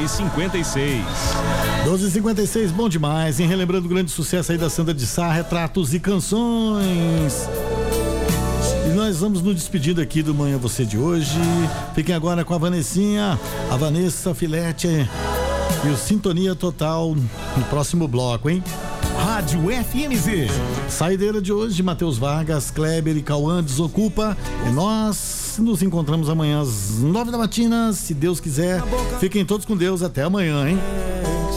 12h56. 12h56, bom demais, hein? Relembrando o grande sucesso aí da Sandra de Sá, Retratos e Canções. E nós vamos nos despedindo aqui do Manhã Você de hoje. Fiquem agora com a Vanessinha, a Vanessa Filete e o Sintonia Total no próximo bloco, hein? Rádio FMZ. Saideira de hoje, Matheus Vargas, Kleber e Cauã Desocupa. E nós nos encontramos amanhã às 9 da matina, se Deus quiser. Fiquem todos com Deus, até amanhã, hein?